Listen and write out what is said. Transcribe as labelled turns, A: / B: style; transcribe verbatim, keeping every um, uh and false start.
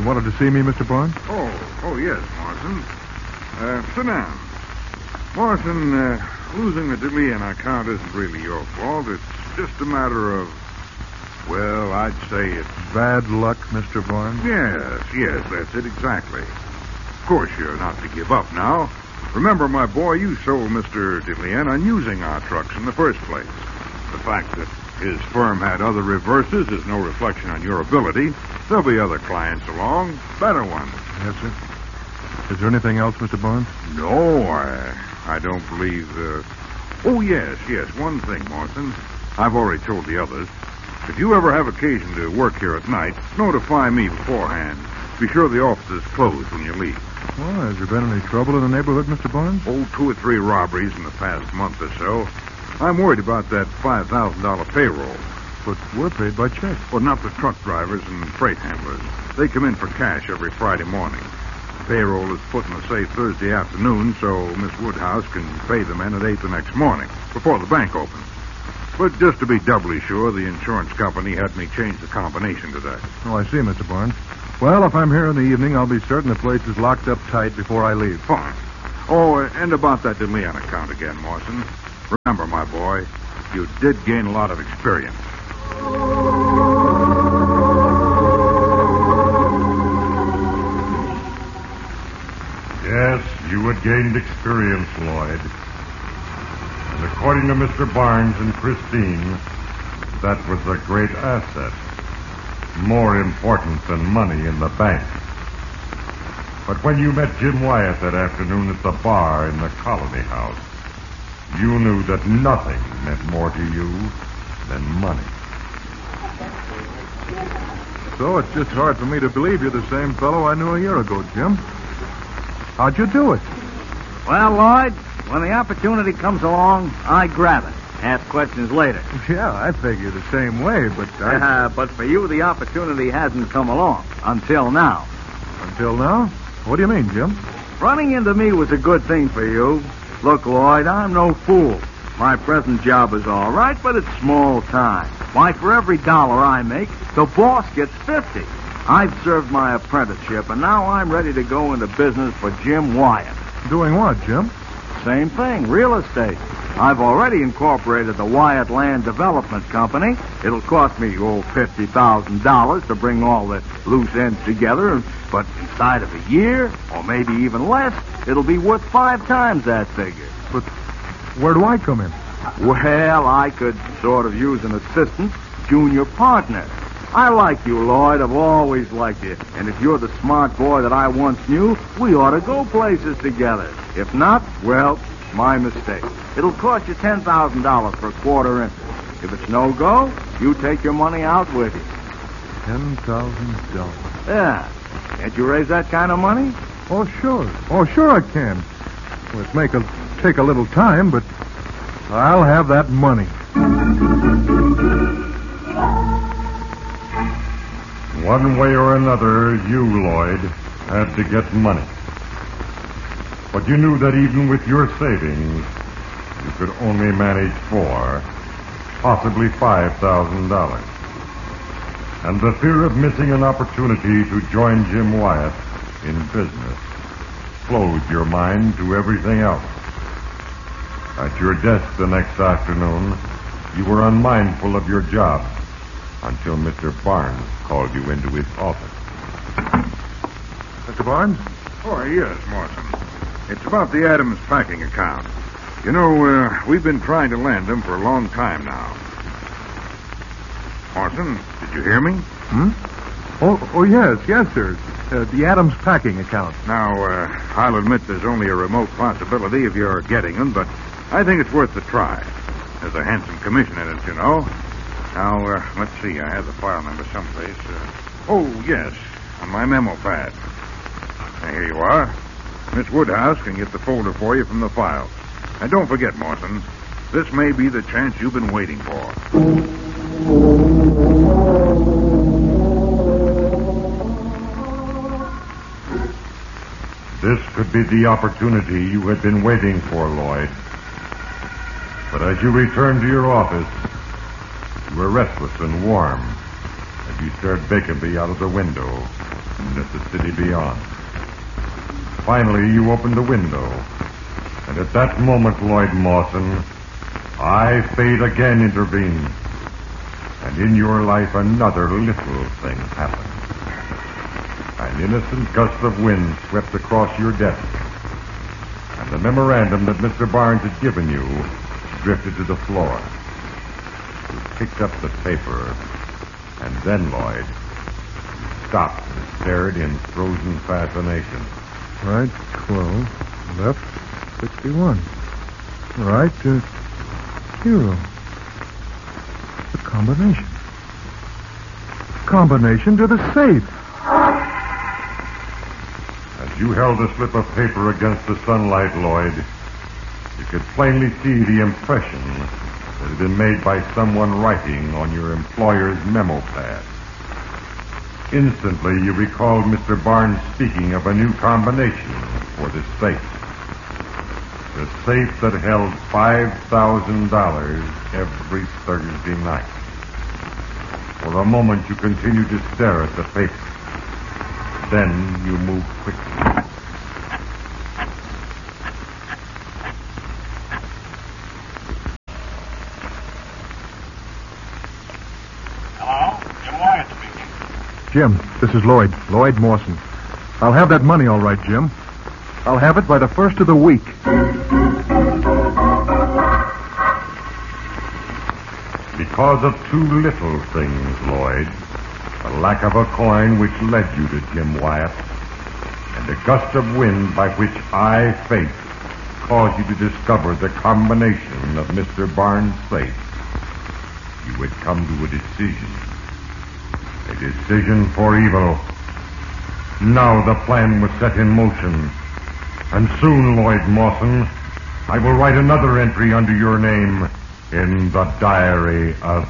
A: You wanted to see me, Mister Barnes?
B: Oh, oh, yes, Morrison. Uh, sit down. Morrison, uh, losing the DeLeon account isn't really your fault. It's just a matter of, well, I'd say it's...
A: Bad luck, Mister Barnes?
B: Yes, yes, that's it exactly. Of course, you're not to give up now. Remember, my boy, you sold Mister DeLeon on using our trucks in the first place. The fact that his firm had other reverses is no reflection on your ability. There'll be other clients along, better ones.
A: Yes, sir. Is there anything else, Mister Barnes?
B: No, I, I don't believe... Uh... Oh, yes, yes, one thing, Morrison. I've already told the others. If you ever have occasion to work here at night, notify me beforehand. Be sure the office is closed when you leave.
A: Well, has there been any trouble in the neighborhood, Mister Barnes?
B: Oh, two or three robberies in the past month or so. I'm worried about that five thousand dollars payroll.
A: But we're paid by check.
B: Well, not the truck drivers and freight handlers. They come in for cash every Friday morning. Payroll is put in the safe Thursday afternoon, so Miss Woodhouse can pay the men at eight the next morning, before the bank opens. But just to be doubly sure, the insurance company had me change the combination today.
A: Oh, I see, Mister Barnes. Well, if I'm here in the evening, I'll be certain the place is locked up tight before I leave.
B: Fine. Oh, and about that DeLeon account again, Morrison. Remember, my boy, you did gain a lot of experience.
C: Yes, you had gained experience, Lloyd. And according to Mister Barnes and Christine, that was a great asset. More important than money in the bank. But when you met Jim Wyatt that afternoon at the bar in the Colony House, you knew that nothing meant more to you than money.
A: So it's just hard for me to believe you're the same fellow I knew a year ago, Jim. How'd you do it?
D: Well, Lloyd, when the opportunity comes along, I grab it. Ask questions later.
A: Yeah, I figure the same way, but I...
D: Uh, but for you, the opportunity hasn't come along. Until now.
A: Until now? What do you mean, Jim?
D: Running into me was a good thing for you. Look, Lloyd, I'm no fool. My present job is all right, but it's small time. Why, for every dollar I make, the boss gets fifty. I've served my apprenticeship, and now I'm ready to go into business for Jim Wyatt.
A: Doing what, Jim?
D: Same thing, real estate. I've already incorporated the Wyatt Land Development Company. It'll cost me, oh, fifty thousand dollars to bring all the loose ends together, but inside of a year, or maybe even less, it'll be worth five times that figure.
A: But where do I come in?
D: Well, I could sort of use an assistant, junior partner. I like you, Lloyd. I've always liked you. And if you're the smart boy that I once knew, we ought to go places together. If not, well, my mistake. It'll cost you ten thousand dollars for a quarter interest. If it's no go, you take your money out with you.
A: ten thousand dollars.
D: Yeah. Can't you raise that kind of money?
A: Oh, sure. Oh, sure I can. Well, it may take a little time, but I'll have that money.
C: One way or another, you, Lloyd, had to get money. But you knew that even with your savings, you could only manage four, possibly five thousand dollars. And the fear of missing an opportunity to join Jim Wyatt in business closed your mind to everything else. At your desk the next afternoon, you were unmindful of your job until Mister Barnes called you into his office.
A: Mister Barnes?
B: Oh, yes, Morrison. It's about the Adams packing account. You know, uh, we've been trying to land them for a long time now. Morrison, did you hear me?
A: Hmm? Oh, oh yes, yes, sir. Uh, the Adams packing account.
B: Now, uh, I'll admit there's only a remote possibility of your getting them, but I think it's worth the try. There's a handsome commission in it, you know. Now, uh, let's see. I have the file number someplace. Uh, oh, yes, on my memo pad. Now, here you are. Miss Woodhouse can get the folder for you from the files. And don't forget, Morrison, this may be the chance you've been waiting for.
C: This could be the opportunity you had been waiting for, Lloyd. But as you returned to your office, you were restless and warm as you stared vacantly out of the window and at the city beyond. Finally, you opened the window. And at that moment, Lloyd Mawson, I, fate, again intervened. And in your life, another little thing happened. An innocent gust of wind swept across your desk. And the memorandum that Mister Barnes had given you drifted to the floor. You picked up the paper, and then, Lloyd, you stopped and stared in frozen fascination.
A: Right, twelve. Left, sixty-one. Right, uh, zero. The combination. Combination to the safe.
C: As you held the slip of paper against the sunlight, Lloyd, you could plainly see the impression that had been made by someone writing on your employer's memo pad. Instantly, you recalled Mister Barnes speaking of a new combination for the safe. The safe that held five thousand dollars every Thursday night. For a moment, you continued to stare at the paper. Then you moved quickly.
E: Hello? Jim Wyatt speaking.
A: Jim, this is Lloyd. Lloyd Mawson. I'll have that money all right, Jim. I'll have it by the first of the week.
C: Because of two little things, Lloyd. The lack of a coin which led you to Jim Wyatt, and a gust of wind by which I, fate, caused you to discover the combination of Mister Barnes' safe, you had come to a decision. A decision for evil. Now the plan was set in motion. And soon, Lloyd Mawson, I will write another entry under your name in the diary of